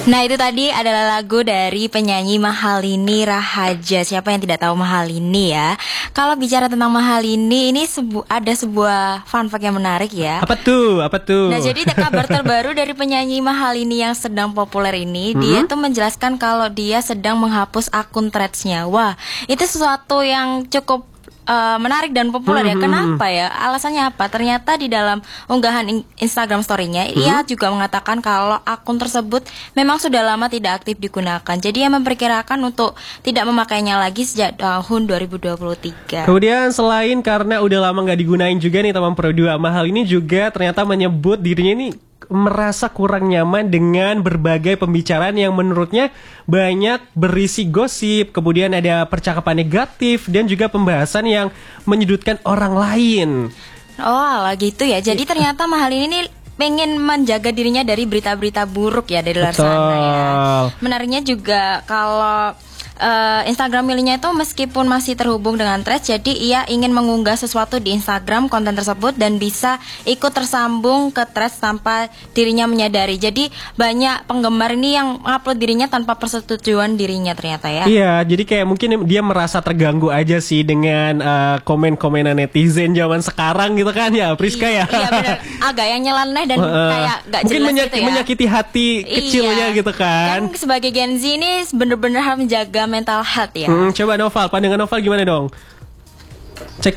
Nah, itu tadi adalah lagu dari penyanyi Mahalini Rahaja. Siapa yang tidak tahu Mahalini ya? Kalau bicara tentang Mahalini, ini ada sebuah fun fact yang menarik ya. Apa tuh? Apa tuh? Nah, jadi kabar terbaru dari penyanyi Mahalini yang sedang populer ini, dia tuh menjelaskan kalau dia sedang menghapus akun Threads-nya. Wah, itu sesuatu yang cukup menarik dan populer ya. Kenapa ya? Alasannya apa? Ternyata di dalam unggahan Instagram story-nya, ia juga mengatakan kalau akun tersebut memang sudah lama tidak aktif digunakan. Jadi ia memperkirakan untuk tidak memakainya lagi sejak tahun 2023. Kemudian selain karena udah lama nggak digunain juga nih teman Pro 2, Mahal ini juga ternyata menyebut dirinya ini merasa kurang nyaman dengan berbagai pembicaraan yang menurutnya banyak berisi gosip, kemudian ada percakapan negatif dan juga pembahasan yang menyudutkan orang lain. Oh, gitu ya. Jadi ternyata Mahal ini pengen menjaga dirinya dari berita-berita buruk ya dari luar sana ya. Menariknya juga kalau Instagram miliknya itu meskipun masih terhubung dengan Threads, jadi ia ingin mengunggah sesuatu di Instagram konten tersebut dan bisa ikut tersambung ke Threads tanpa dirinya menyadari. Jadi banyak penggemar ini yang upload dirinya tanpa persetujuan dirinya ternyata ya. Iya, jadi kayak mungkin dia merasa terganggu aja sih dengan komen-komenan netizen zaman sekarang gitu kan ya, Priska ya. Iya benar, agak yang nyeleneh dan kayak gak mungkin jelas gitu ya. menyakiti hati kecilnya gitu kan. Kan sebagai Gen Z ini bener-bener harus menjaga mental health ya. Coba Noval, pandangan Noval gimana dong? Cek.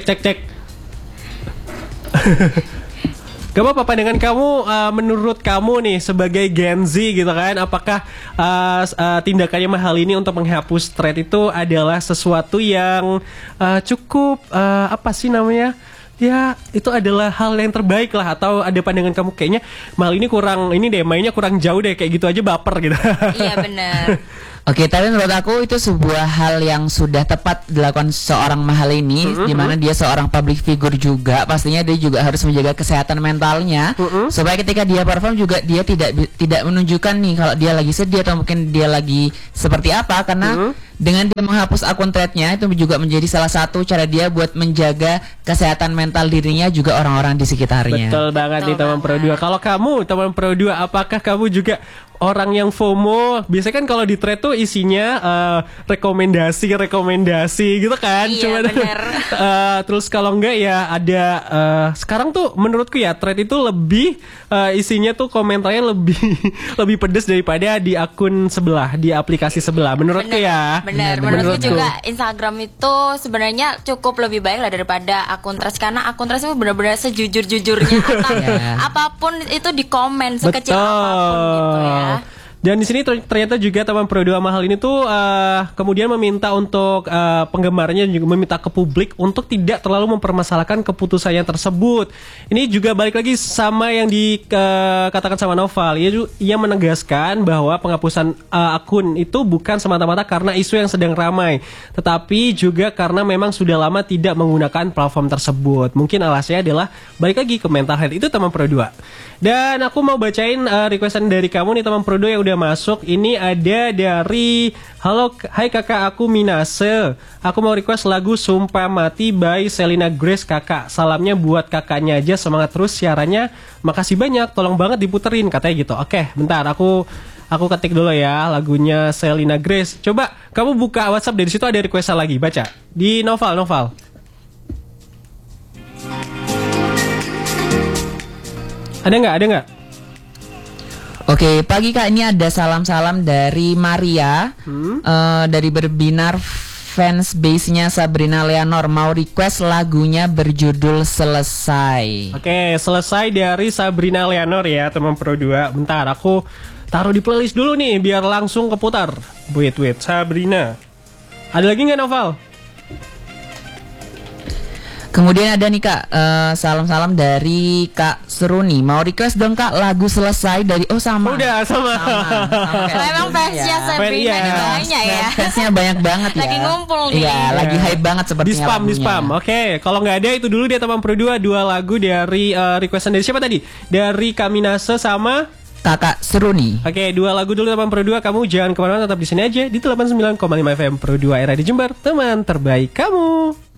Gak apa-apa, pandangan kamu, menurut kamu nih sebagai Gen Z gitu kan, apakah tindakannya Mahal ini untuk menghapus thread itu adalah sesuatu yang cukup apa sih namanya? Ya itu adalah hal yang terbaik lah, atau ada pandangan kamu kayaknya Mahal ini kurang ini deh, mainnya kurang jauh deh, kayak gitu aja baper gitu. Iya benar. Oke, tapi menurut aku itu sebuah hal yang sudah tepat dilakukan seorang Mahal ini, di mana dia seorang public figure juga, pastinya dia juga harus menjaga kesehatan mentalnya, supaya ketika dia perform juga dia tidak menunjukkan nih kalau dia lagi sedih atau mungkin dia lagi seperti apa, karena dengan dia menghapus akun threadnya itu juga menjadi salah satu cara dia buat menjaga kesehatan mental dirinya juga orang-orang di sekitarnya. Betul banget nih teman Pro 2. Kalau kamu teman Pro 2, apakah kamu juga orang yang FOMO? Biasanya kan kalau di thread tuh isinya rekomendasi gitu kan. Iya benar. Terus kalau enggak ya ada sekarang tuh menurutku ya thread itu lebih isinya tuh komentarnya lebih pedes daripada di akun sebelah, di aplikasi sebelah menurutku ya. Benar, menurutku juga Instagram itu sebenarnya cukup lebih baik lah daripada akun Threads, karena akun Threads itu benar-benar sejujur-jujurnya apapun itu di komen sekecil apapun gitu ya. Dan di sini ternyata juga teman Pro 2 Mahal ini tuh kemudian meminta untuk penggemarnya juga meminta ke publik untuk tidak terlalu mempermasalahkan keputusannya tersebut. Ini juga balik lagi sama yang dikatakan sama Noval. Ia menegaskan bahwa penghapusan akun itu bukan semata-mata karena isu yang sedang ramai, tetapi juga karena memang sudah lama tidak menggunakan platform tersebut. Mungkin alasannya adalah balik lagi ke mental health itu teman Pro 2. Dan aku mau bacain requestan dari kamu nih teman Pro 2 yang udah masuk. Ini ada dari halo, hai kakak, aku Minase. Aku mau request lagu Sumpah Mati by Selena Grace kakak. Salamnya buat kakaknya aja, semangat terus siarannya. Makasih banyak, tolong banget diputerin katanya gitu. Oke, bentar aku ketik dulu ya lagunya Selena Grace. Coba kamu buka WhatsApp, dari situ ada requestan lagi, baca. Di Noval. Ada nggak? Oke, pagi Kak, ini ada salam-salam dari Maria, dari Berbinar fans base-nya Sabrina Leonor, mau request lagunya berjudul Selesai. Oke, Selesai dari Sabrina Leonor ya teman Pro 2. Bentar, aku taruh di playlist dulu nih biar langsung keputar. Wait, Sabrina. Ada lagi nggak Noval? Kemudian ada nih Kak, salam-salam dari Kak Seruni, mau request dong Kak lagu Selesai dari sama. Udah sama. Memang fansnya Sabrina ini banyak ya. Fansnya banyak banget ya. Lagi ngumpul nih. Iya, lagi hype banget sepertinya. Di spam. Oke, kalau nggak ada itu dulu dia teman Pro 2, 2 lagu dari requestan dari siapa tadi? Dari Kaminase sama Kakak Seruni. Oke, 2 lagu dulu teman Pro 2. Kamu jangan kemana-mana, tetap di sini aja di 89,5 FM Pro 2 era di Jember, teman terbaik kamu.